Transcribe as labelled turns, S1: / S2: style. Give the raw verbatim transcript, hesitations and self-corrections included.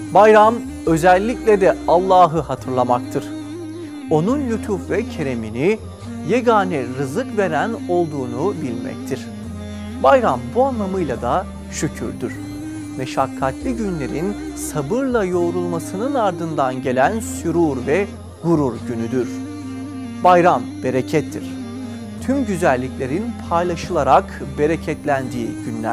S1: Bayram özellikle de Allah'ı hatırlamaktır. Onun lütuf ve keremini, yegane rızık veren olduğunu bilmektir. Bayram bu anlamıyla da şükürdür. Meşakkatli günlerin sabırla yoğrulmasının ardından gelen sürur ve gurur günüdür. Bayram berekettir. Tüm güzelliklerin paylaşılarak bereketlendiği günler.